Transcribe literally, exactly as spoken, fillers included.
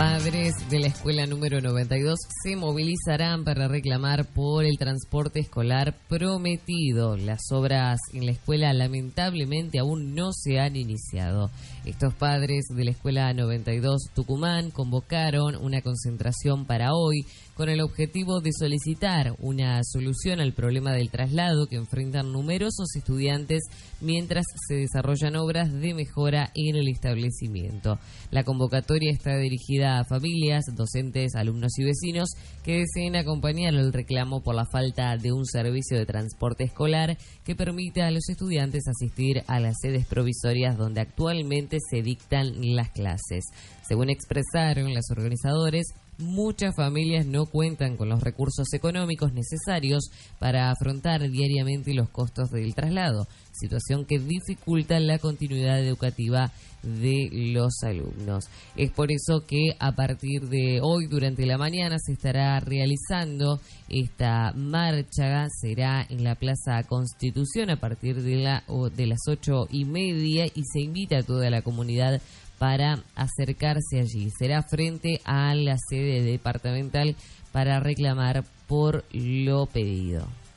Padres de la escuela número noventa y dos se movilizarán para reclamar por el transporte escolar prometido. Las obras en la escuela lamentablemente aún no se han iniciado. Estos padres de la escuela noventa y dos Tucumán convocaron una concentración para hoy con el objetivo de solicitar una solución al problema del traslado que enfrentan numerosos estudiantes mientras se desarrollan obras de mejora en el establecimiento. La convocatoria está dirigida a familias, docentes, alumnos y vecinos que deseen acompañar el reclamo por la falta de un servicio de transporte escolar que permita a los estudiantes asistir a las sedes provisorias donde actualmente se dictan las clases. Según expresaron los organizadores, muchas familias no cuentan con los recursos económicos necesarios para afrontar diariamente los costos del traslado, situación que dificulta la continuidad educativa de los alumnos. Es por eso que a partir de hoy, durante la mañana, se estará realizando esta marcha. Será en la Plaza Constitución a partir de, la, de las ocho y media y se invita a toda la comunidad para acercarse allí. Será frente a la sede departamental para reclamar por lo pedido.